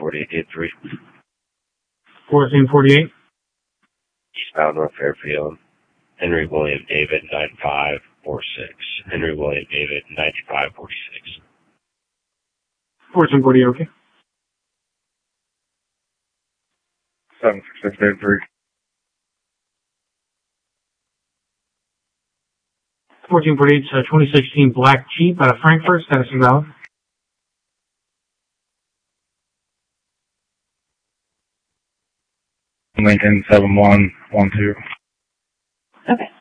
144883. 1448. Eastbound North Fairfield. Henry William David 9546. Henry William David 9546. 1448, okay. 76683. 1448, 2016 black Jeep out of Frankfurt, status invalid. Lincoln 7112. Okay.